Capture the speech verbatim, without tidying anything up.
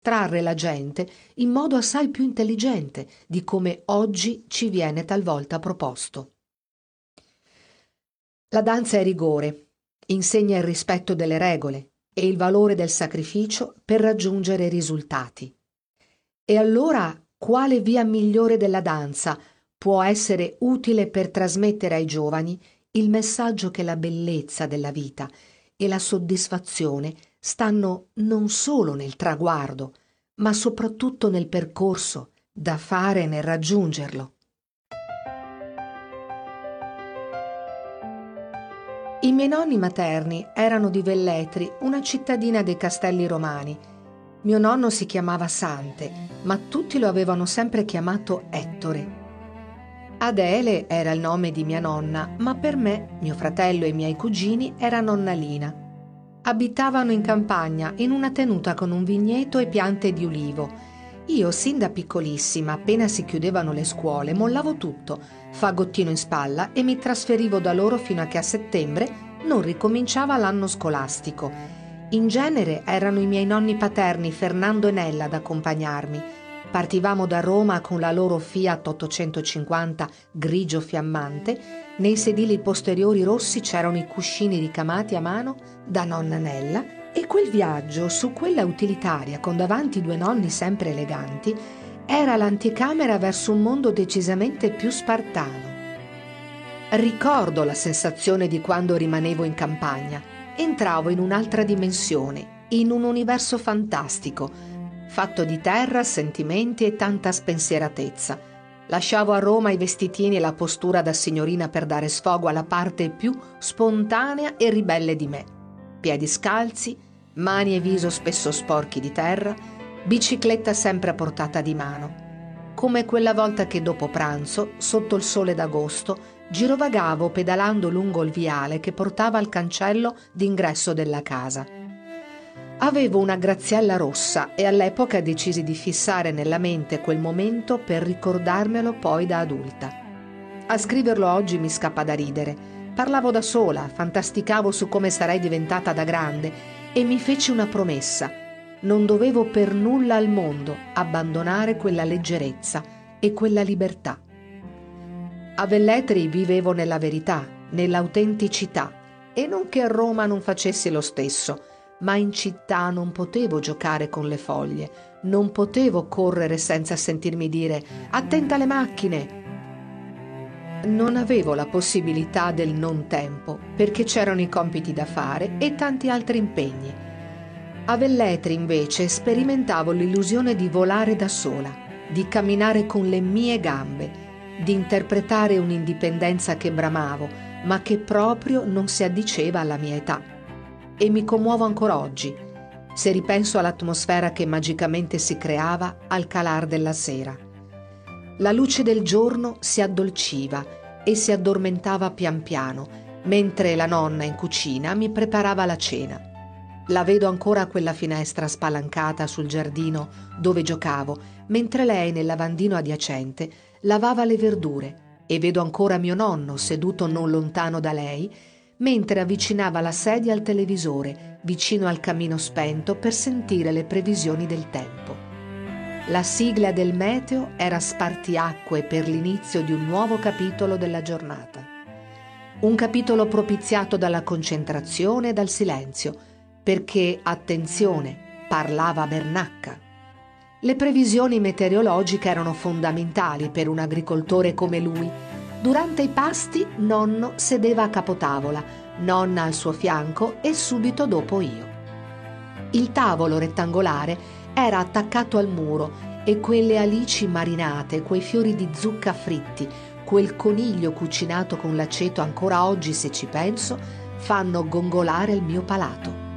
distrarre la gente in modo assai più intelligente di come oggi ci viene talvolta proposto. La danza è rigore, insegna il rispetto delle regole e il valore del sacrificio per raggiungere risultati. E allora quale via migliore della danza può essere utile per trasmettere ai giovani il messaggio che la bellezza della vita e la soddisfazione stanno non solo nel traguardo, ma soprattutto nel percorso da fare nel raggiungerlo. I miei nonni materni erano di Velletri, una cittadina dei Castelli Romani. Mio nonno si chiamava Sante, ma tutti lo avevano sempre chiamato Ettore. Adele era il nome di mia nonna, ma per me, mio fratello e i miei cugini era nonnalina. Abitavano in campagna, in una tenuta con un vigneto e piante di ulivo. Io, sin da piccolissima, appena si chiudevano le scuole, mollavo tutto, fagottino in spalla, e mi trasferivo da loro fino a che a settembre non ricominciava l'anno scolastico. In genere erano i miei nonni paterni, Fernando e Nella, ad accompagnarmi. Partivamo da Roma con la loro Fiat ottocentocinquanta grigio fiammante. Nei sedili posteriori rossi c'erano i cuscini ricamati a mano da nonna Nella, e quel viaggio su quella utilitaria con davanti due nonni sempre eleganti era l'anticamera verso un mondo decisamente più spartano. Ricordo la sensazione di quando rimanevo in campagna. Entravo in un'altra dimensione, in un universo fantastico, fatto di terra, sentimenti e tanta spensieratezza. Lasciavo a Roma i vestitini e la postura da signorina per dare sfogo alla parte più spontanea e ribelle di me. Piedi scalzi, mani e viso spesso sporchi di terra, bicicletta sempre a portata di mano. Come quella volta che dopo pranzo, sotto il sole d'agosto, girovagavo pedalando lungo il viale che portava al cancello d'ingresso della casa. Avevo una graziella rossa e all'epoca decisi di fissare nella mente quel momento per ricordarmelo poi da adulta. A scriverlo oggi mi scappa da ridere. Parlavo da sola, fantasticavo su come sarei diventata da grande e mi feci una promessa. Non dovevo per nulla al mondo abbandonare quella leggerezza e quella libertà. A Velletri vivevo nella verità, nell'autenticità, e non che a Roma non facessi lo stesso, ma in città non potevo giocare con le foglie, non potevo correre senza sentirmi dire «attenta alle macchine». Non avevo la possibilità del non tempo, perché c'erano i compiti da fare e tanti altri impegni. A Velletri, invece, sperimentavo l'illusione di volare da sola, di camminare con le mie gambe, di interpretare un'indipendenza che bramavo, ma che proprio non si addiceva alla mia età. E mi commuovo ancora oggi, se ripenso all'atmosfera che magicamente si creava al calar della sera. La luce del giorno si addolciva e si addormentava pian piano, mentre la nonna in cucina mi preparava la cena. La vedo ancora a quella finestra spalancata sul giardino dove giocavo, mentre lei nel lavandino adiacente lavava le verdure, e vedo ancora mio nonno seduto non lontano da lei, mentre avvicinava la sedia al televisore, vicino al camino spento per sentire le previsioni del tempo. La sigla del meteo era spartiacque per l'inizio di un nuovo capitolo della giornata. Un capitolo propiziato dalla concentrazione e dal silenzio, perché, attenzione, parlava Bernacca. Le previsioni meteorologiche erano fondamentali per un agricoltore come lui. Durante i pasti nonno sedeva a capotavola, nonna al suo fianco e subito dopo io. Il tavolo rettangolare era attaccato al muro e quelle alici marinate, quei fiori di zucca fritti, quel coniglio cucinato con l'aceto ancora oggi, se ci penso, fanno gongolare il mio palato.